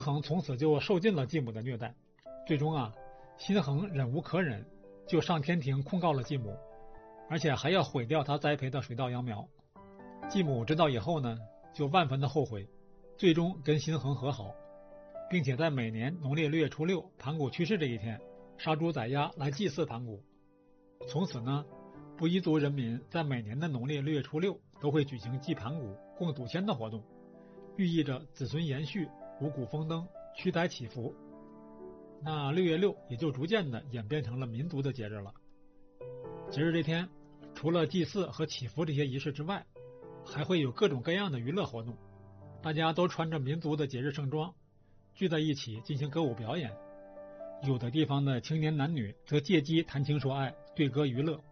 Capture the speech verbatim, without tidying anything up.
恒从此就受尽了继母的虐待，最终啊，辛恒忍无可忍，就上天庭控告了继母，而且还要毁掉他栽培的水稻秧苗。继母知道以后呢，就万分的后悔，最终跟辛恒和好，并且在每年农历六月初六盘古去世这一天，杀猪宰鸭来祭祀盘古。从此呢，布依族人民在每年的农历六月初六都会举行祭盘古、供祖先的活动，寓意着子孙延续、五谷丰登、驱灾祈福。那六月六也就逐渐的演变成了民族的节日了。节日这天，除了祭祀和祈福这些仪式之外，还会有各种各样的娱乐活动，大家都穿着民族的节日盛装，聚在一起进行歌舞表演。有的地方的青年男女则借机谈情说爱，对歌娱乐。